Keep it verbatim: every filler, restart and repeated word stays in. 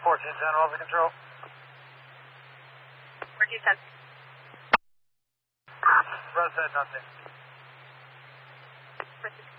fourteen ten, over control. fourteen ten. Front side, nothing. Francisco.